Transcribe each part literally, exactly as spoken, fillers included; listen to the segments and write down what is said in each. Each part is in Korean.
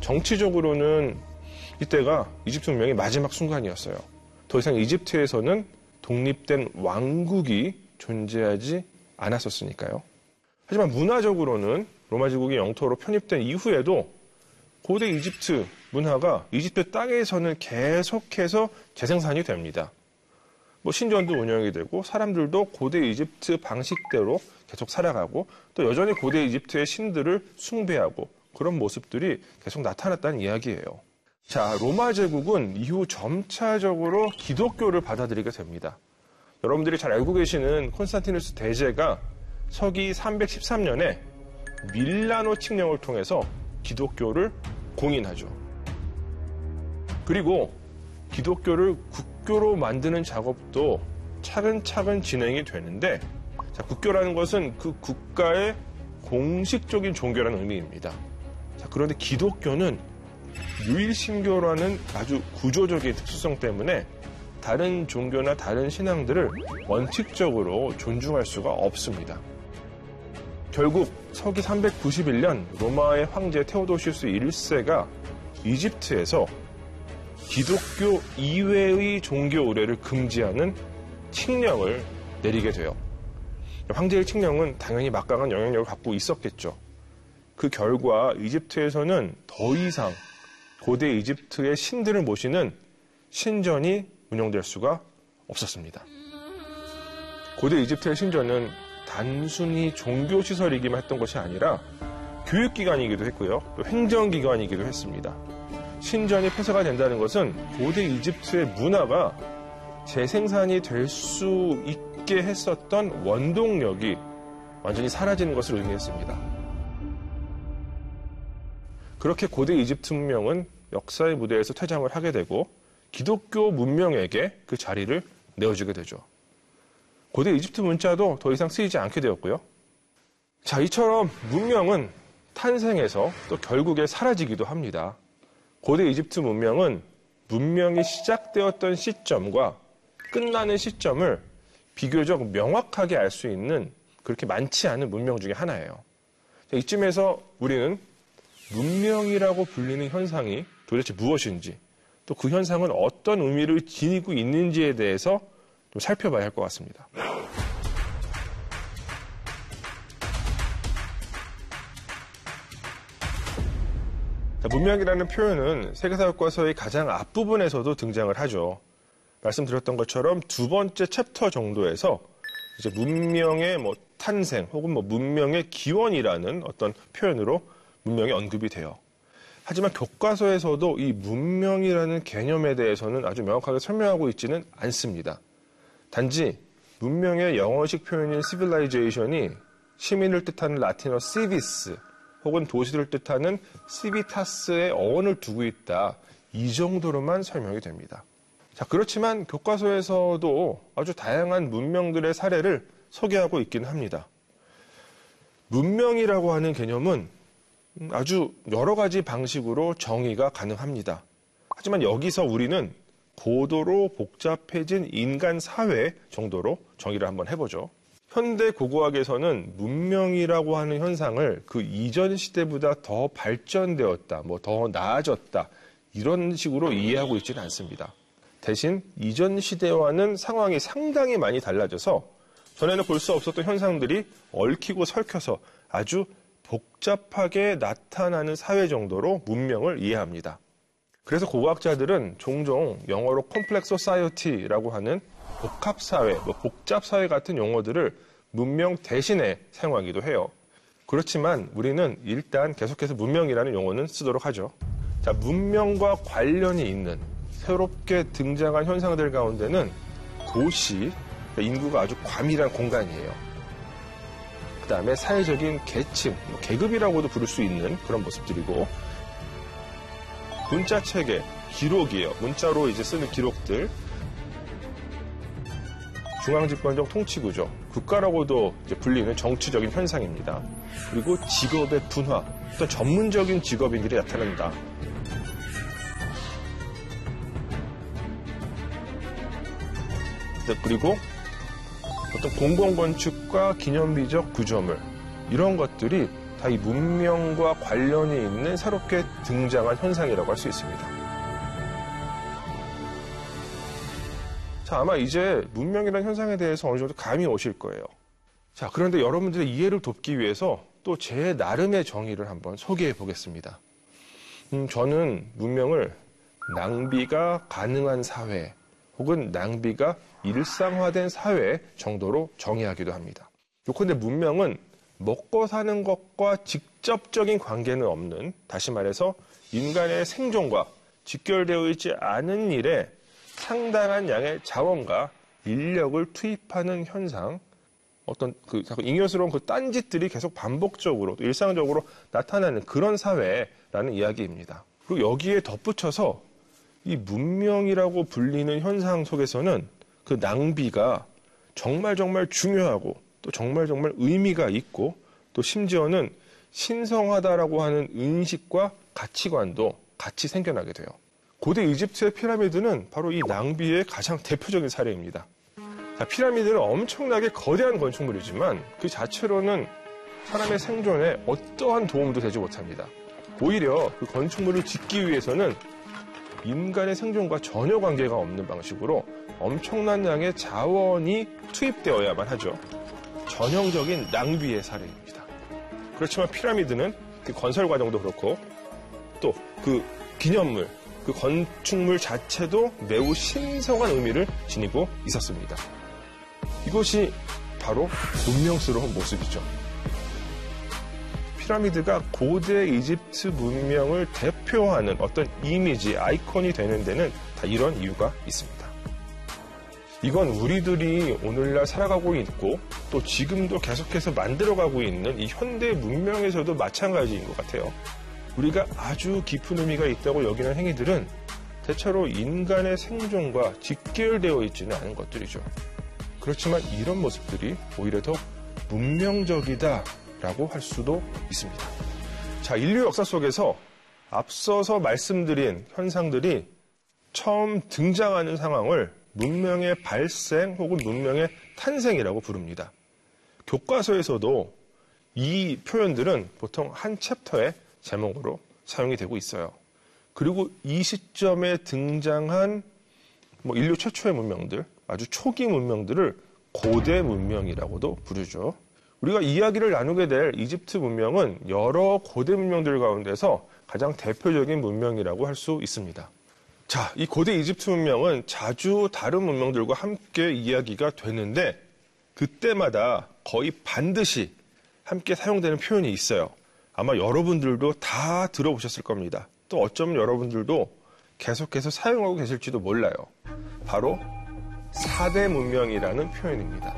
정치적으로는 이때가 이집트 문명의 마지막 순간이었어요. 더 이상 이집트에서는 독립된 왕국이 존재하지 않았었으니까요. 하지만 문화적으로는 로마 제국의 영토로 편입된 이후에도 고대 이집트 문화가 이집트 땅에서는 계속해서 재생산이 됩니다. 뭐 신전도 운영이 되고 사람들도 고대 이집트 방식대로 계속 살아가고 또 여전히 고대 이집트의 신들을 숭배하고 그런 모습들이 계속 나타났다는 이야기예요. 자, 로마 제국은 이후 점차적으로 기독교를 받아들이게 됩니다. 여러분들이 잘 알고 계시는 콘스탄티누스 대제가 서기 삼백십삼 년에 밀라노 칙령을 통해서 기독교를 공인하죠. 그리고 기독교를 국교로 만드는 작업도 차근차근 진행이 되는데, 자, 국교라는 것은 그 국가의 공식적인 종교라는 의미입니다. 자, 그런데 기독교는 유일신교라는 아주 구조적인 특수성 때문에 다른 종교나 다른 신앙들을 원칙적으로 존중할 수가 없습니다. 결국 서기 삼백구십일 년 로마의 황제 테오도시우스 일 세가 이집트에서 기독교 이외의 종교 의례를 금지하는 칙령을 내리게 돼요. 황제의 칙령은 당연히 막강한 영향력을 갖고 있었겠죠. 그 결과 이집트에서는 더 이상 고대 이집트의 신들을 모시는 신전이 운영될 수가 없었습니다. 고대 이집트의 신전은 단순히 종교시설이기만 했던 것이 아니라 교육기관이기도 했고요. 또 행정기관이기도 했습니다. 신전이 폐쇄가 된다는 것은 고대 이집트의 문화가 재생산이 될 수 있게 했었던 원동력이 완전히 사라지는 것을 의미했습니다. 그렇게 고대 이집트 문명은 역사의 무대에서 퇴장을 하게 되고 기독교 문명에게 그 자리를 내어주게 되죠. 고대 이집트 문자도 더 이상 쓰이지 않게 되었고요. 자, 이처럼 문명은 탄생해서 또 결국에 사라지기도 합니다. 고대 이집트 문명은 문명이 시작되었던 시점과 끝나는 시점을 비교적 명확하게 알 수 있는 그렇게 많지 않은 문명 중에 하나예요. 자, 이쯤에서 우리는 문명이라고 불리는 현상이 도대체 무엇인지, 또 그 현상은 어떤 의미를 지니고 있는지에 대해서 좀 살펴봐야 할 것 같습니다. 자, 문명이라는 표현은 세계사교과서의 가장 앞부분에서도 등장을 하죠. 말씀드렸던 것처럼 두 번째 챕터 정도에서 이제 문명의 뭐 탄생 혹은 뭐 문명의 기원이라는 어떤 표현으로 문명이 언급이 돼요. 하지만 교과서에서도 이 문명이라는 개념에 대해서는 아주 명확하게 설명하고 있지는 않습니다. 단지 문명의 영어식 표현인 civilization이 시민을 뜻하는 라틴어 civis 혹은 도시를 뜻하는 civitas의 어원을 두고 있다. 이 정도로만 설명이 됩니다. 자, 그렇지만 교과서에서도 아주 다양한 문명들의 사례를 소개하고 있긴 합니다. 문명이라고 하는 개념은 아주 여러 가지 방식으로 정의가 가능합니다. 하지만 여기서 우리는 고도로 복잡해진 인간 사회 정도로 정의를 한번 해보죠. 현대 고고학에서는 문명이라고 하는 현상을 그 이전 시대보다 더 발전되었다, 뭐 더 나아졌다, 이런 식으로 이해하고 있지는 않습니다. 대신 이전 시대와는 상황이 상당히 많이 달라져서 전에는 볼 수 없었던 현상들이 얽히고 설켜서 아주 복잡하게 나타나는 사회 정도로 문명을 이해합니다. 그래서 고고학자들은 종종 영어로 complex society라고 하는 복합사회, 뭐 복잡사회 같은 용어들을 문명 대신에 사용하기도 해요. 그렇지만 우리는 일단 계속해서 문명이라는 용어는 쓰도록 하죠. 자, 문명과 관련이 있는 새롭게 등장한 현상들 가운데는 도시, 인구가 아주 과밀한 공간이에요. 그 다음에 사회적인 계층, 뭐 계급이라고도 부를 수 있는 그런 모습들이고, 문자체계, 기록이에요. 문자로 이제 쓰는 기록들, 중앙집권적 통치구조, 국가라고도 이제 불리는 정치적인 현상입니다. 그리고 직업의 분화, 또 전문적인 직업인들이 나타난다. 그리고 어떤 공공건축과 기념비적 구조물, 이런 것들이 다 이 문명과 관련이 있는 새롭게 등장한 현상이라고 할 수 있습니다. 자, 아마 이제 문명이라는 현상에 대해서 어느 정도 감이 오실 거예요. 자, 그런데 여러분들의 이해를 돕기 위해서 또 제 나름의 정의를 한번 소개해 보겠습니다. 음, 저는 문명을 낭비가 가능한 사회 혹은 낭비가 일상화된 사회 정도로 정의하기도 합니다. 요컨대 문명은 먹고 사는 것과 직접적인 관계는 없는, 다시 말해서 인간의 생존과 직결되어 있지 않은 일에 상당한 양의 자원과 인력을 투입하는 현상, 어떤 그 잉여스러운 그 딴짓들이 계속 반복적으로 일상적으로 나타나는 그런 사회라는 이야기입니다. 그리고 여기에 덧붙여서 이 문명이라고 불리는 현상 속에서는 그 낭비가 정말 정말 중요하고 또 정말 정말 의미가 있고 또 심지어는 신성하다라고 하는 인식과 가치관도 같이 생겨나게 돼요. 고대 이집트의 피라미드는 바로 이 낭비의 가장 대표적인 사례입니다. 자, 피라미드는 엄청나게 거대한 건축물이지만 그 자체로는 사람의 생존에 어떠한 도움도 되지 못합니다. 오히려 그 건축물을 짓기 위해서는 인간의 생존과 전혀 관계가 없는 방식으로 엄청난 양의 자원이 투입되어야만 하죠. 전형적인 낭비의 사례입니다. 그렇지만 피라미드는 그 건설 과정도 그렇고 또 그 기념물, 그 건축물 자체도 매우 신성한 의미를 지니고 있었습니다. 이것이 바로 문명스러운 모습이죠. 피라미드가 고대 이집트 문명을 대표하는 어떤 이미지, 아이콘이 되는 데는 다 이런 이유가 있습니다. 이건 우리들이 오늘날 살아가고 있고 또 지금도 계속해서 만들어가고 있는 이 현대 문명에서도 마찬가지인 것 같아요. 우리가 아주 깊은 의미가 있다고 여기는 행위들은 대체로 인간의 생존과 직결되어 있지는 않은 것들이죠. 그렇지만 이런 모습들이 오히려 더 문명적이다라고 할 수도 있습니다. 자, 인류 역사 속에서 앞서서 말씀드린 현상들이 처음 등장하는 상황을 문명의 발생 혹은 문명의 탄생이라고 부릅니다. 교과서에서도 이 표현들은 보통 한 챕터의 제목으로 사용이 되고 있어요. 그리고 이 시점에 등장한 뭐 인류 최초의 문명들, 아주 초기 문명들을 고대 문명이라고도 부르죠. 우리가 이야기를 나누게 될 이집트 문명은 여러 고대 문명들 가운데서 가장 대표적인 문명이라고 할 수 있습니다. 자, 이 고대 이집트 문명은 자주 다른 문명들과 함께 이야기가 되는데 그때마다 거의 반드시 함께 사용되는 표현이 있어요. 아마 여러분들도 다 들어보셨을 겁니다. 또 어쩌면 여러분들도 계속해서 사용하고 계실지도 몰라요. 바로 사대 문명이라는 표현입니다.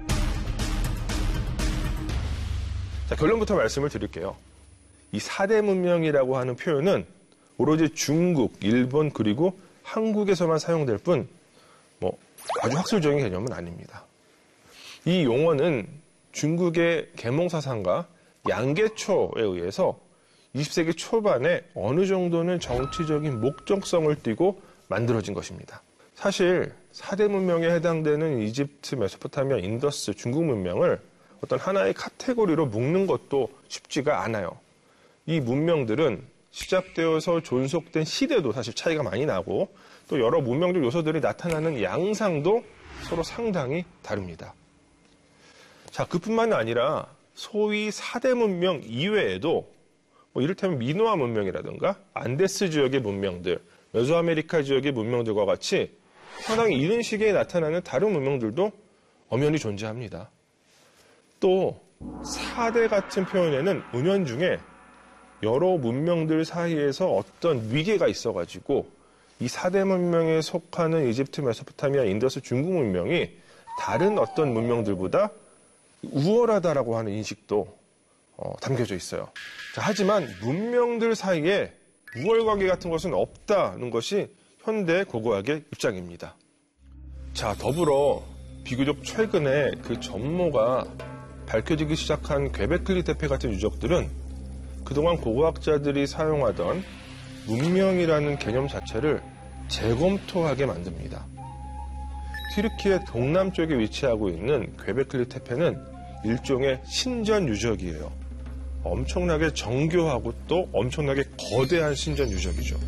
자, 결론부터 말씀을 드릴게요. 이 사대 문명이라고 하는 표현은 오로지 중국, 일본 그리고 한국에서만 사용될 뿐 뭐 아주 학술적인 개념은 아닙니다. 이 용어는 중국의 계몽사상가 양계초에 의해서 이십 세기 초반에 어느 정도는 정치적인 목적성을 띠고 만들어진 것입니다. 사실 사대 문명에 해당되는 이집트, 메소포타미아, 인더스, 중국 문명을 어떤 하나의 카테고리로 묶는 것도 쉽지가 않아요. 이 문명들은 시작되어서 존속된 시대도 사실 차이가 많이 나고 또 여러 문명적 요소들이 나타나는 양상도 서로 상당히 다릅니다. 자, 그뿐만 아니라 소위 사대 문명 이외에도 뭐 이를테면 미노아 문명이라든가 안데스 지역의 문명들, 메소아메리카 지역의 문명들과 같이 상당히 이른 시기에 나타나는 다른 문명들도 엄연히 존재합니다. 또 사대 같은 표현에는 은연중에 여러 문명들 사이에서 어떤 위계가 있어가지고 이 사대 문명에 속하는 이집트, 메소포타미아, 인더스, 중국 문명이 다른 어떤 문명들보다 우월하다라고 하는 인식도 어, 담겨져 있어요. 자, 하지만 문명들 사이에 우월관계 같은 것은 없다는 것이 현대 고고학의 입장입니다. 자, 더불어 비교적 최근에 그 전모가 밝혀지기 시작한 괴베클리 테페 같은 유적들은 그동안 고고학자들이 사용하던 문명이라는 개념 자체를 재검토하게 만듭니다. 튀르키예 동남쪽에 위치하고 있는 괴베클리 테페는 일종의 신전 유적이에요. 엄청나게 정교하고 또 엄청나게 거대한 신전 유적이죠.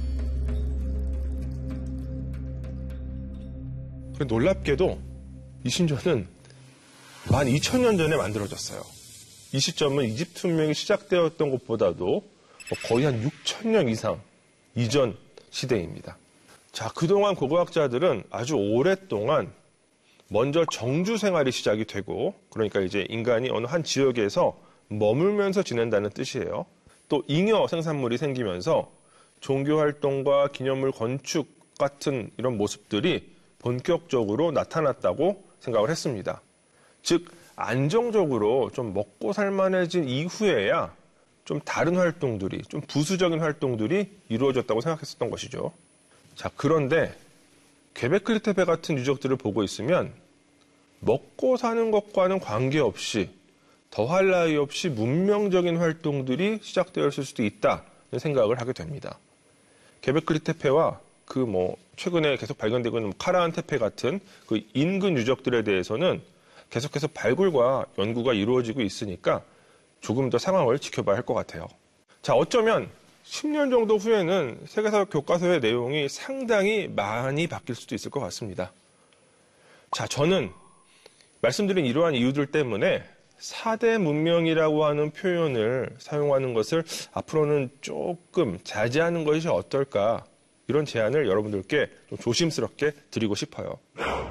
놀랍게도 이 신전은 만 이천 년 전에 만들어졌어요. 이 시점은 이집트 문명이 시작되었던 것보다도 거의 한 육천 년 이상 이전 시대입니다. 자, 그동안 고고학자들은 아주 오랫동안 먼저 정주 생활이 시작이 되고, 그러니까 이제 인간이 어느 한 지역에서 머물면서 지낸다는 뜻이에요. 또 잉여 생산물이 생기면서 종교 활동과 기념물 건축 같은 이런 모습들이 본격적으로 나타났다고 생각을 했습니다. 즉, 안정적으로 좀 먹고 살만해진 이후에야 좀 다른 활동들이, 좀 부수적인 활동들이 이루어졌다고 생각했었던 것이죠. 자, 그런데 괵베클리 테페 같은 유적들을 보고 있으면 먹고 사는 것과는 관계없이 더할 나위 없이 문명적인 활동들이 시작되었을 수도 있다는 생각을 하게 됩니다. 괵베클리 테페와 그 뭐 최근에 계속 발견되고 있는 카라한 테페 같은 그 인근 유적들에 대해서는 계속해서 발굴과 연구가 이루어지고 있으니까 조금 더 상황을 지켜봐야 할 것 같아요. 자, 어쩌면 십 년 정도 후에는 세계사 교과서의 내용이 상당히 많이 바뀔 수도 있을 것 같습니다. 자, 저는 말씀드린 이러한 이유들 때문에 사 대 문명이라고 하는 표현을 사용하는 것을 앞으로는 조금 자제하는 것이 어떨까, 이런 제안을 여러분들께 좀 조심스럽게 드리고 싶어요.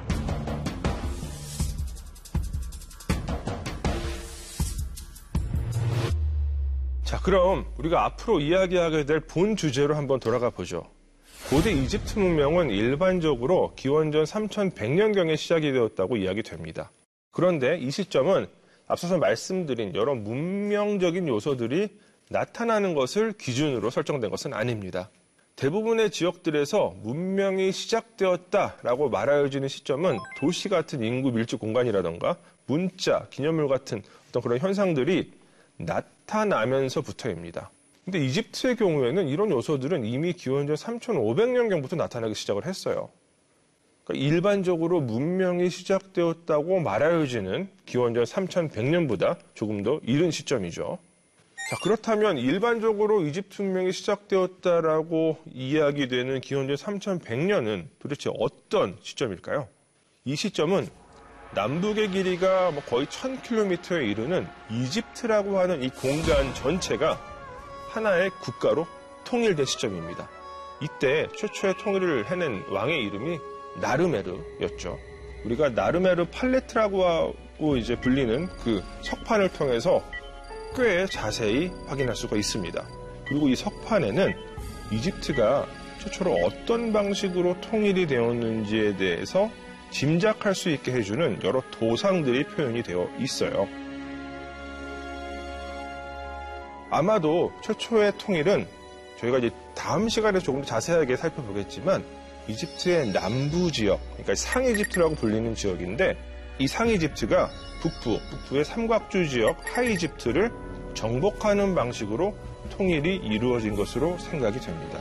자, 그럼 우리가 앞으로 이야기하게 될 본 주제로 한번 돌아가 보죠. 고대 이집트 문명은 일반적으로 기원전 삼천백 년경에 시작이 되었다고 이야기됩니다. 그런데 이 시점은 앞서서 말씀드린 여러 문명적인 요소들이 나타나는 것을 기준으로 설정된 것은 아닙니다. 대부분의 지역들에서 문명이 시작되었다라고 말하여지는 시점은 도시 같은 인구 밀집 공간이라던가 문자, 기념물 같은 어떤 그런 현상들이 나타나면서부터입니다. 근데 이집트의 경우에는 이런 요소들은 이미 기원전 삼천오백 년경부터 나타나기 시작을 했어요. 그러니까 일반적으로 문명이 시작되었다고 말하여지는 기원전 삼천백 년보다 조금 더 이른 시점이죠. 자, 그렇다면 일반적으로 이집트 문명이 시작되었다라고 이야기되는 기원전 삼천백 년은 도대체 어떤 시점일까요? 이 시점은 남북의 길이가 거의 천 킬로미터에 이르는 이집트라고 하는 이 공간 전체가 하나의 국가로 통일된 시점입니다. 이때 최초의 통일을 해낸 왕의 이름이 나르메르였죠. 우리가 나르메르 팔레트라고 하고 이제 불리는 그 석판을 통해서 꽤 자세히 확인할 수가 있습니다. 그리고 이 석판에는 이집트가 최초로 어떤 방식으로 통일이 되었는지에 대해서 짐작할 수 있게 해주는 여러 도상들이 표현이 되어 있어요. 아마도 최초의 통일은 저희가 이제 다음 시간에 조금 더 자세하게 살펴보겠지만 이집트의 남부 지역, 그러니까 상이집트라고 불리는 지역인데 이 상이집트가 북부, 북부의 삼각주 지역 하이집트를 정복하는 방식으로 통일이 이루어진 것으로 생각이 됩니다.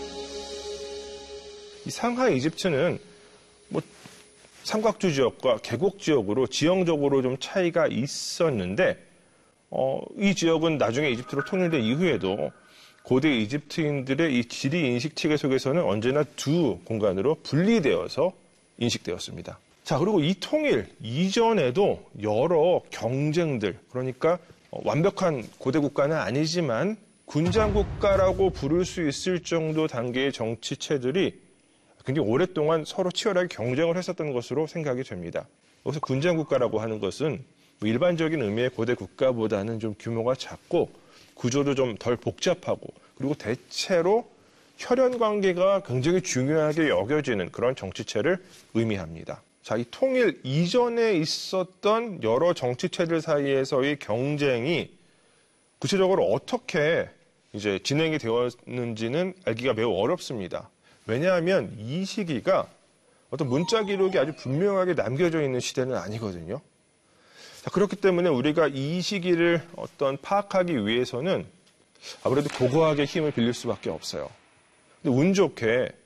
이 상하이 이집트는 뭐 삼각주 지역과 계곡 지역으로 지형적으로 좀 차이가 있었는데 어, 이 지역은 나중에 이집트로 통일된 이후에도 고대 이집트인들의 이 지리 인식 체계 속에서는 언제나 두 공간으로 분리되어서 인식되었습니다. 자, 그리고 이 통일 이전에도 여러 경쟁들, 그러니까 완벽한 고대 국가는 아니지만 군장 국가라고 부를 수 있을 정도 단계의 정치체들이 굉장히 오랫동안 서로 치열하게 경쟁을 했었던 것으로 생각이 됩니다. 여기서 군장 국가라고 하는 것은 일반적인 의미의 고대 국가보다는 좀 규모가 작고 구조도 좀 덜 복잡하고 그리고 대체로 혈연 관계가 굉장히 중요하게 여겨지는 그런 정치체를 의미합니다. 자, 이 통일 이전에 있었던 여러 정치체들 사이에서의 경쟁이 구체적으로 어떻게 이제 진행이 되었는지는 알기가 매우 어렵습니다. 왜냐하면 이 시기가 어떤 문자 기록이 아주 분명하게 남겨져 있는 시대는 아니거든요. 자, 그렇기 때문에 우리가 이 시기를 어떤 파악하기 위해서는 아무래도 고고학의 힘을 빌릴 수밖에 없어요. 근데 운 좋게